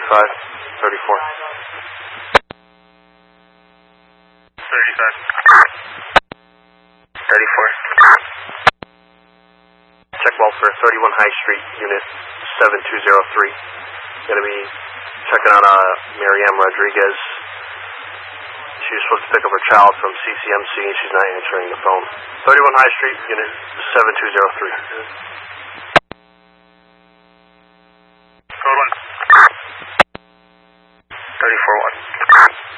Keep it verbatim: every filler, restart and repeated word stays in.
thirty-five, thirty-four. thirty-five. thirty-four. Check welfare, thirty-one High Street, Unit seven two zero three. Going to be checking on uh, Mariam Rodriguez. She was supposed to pick up her child from C C M C and she's not answering the phone. thirty-one High Street, Unit seven two zero three. Code one. thirty-four one.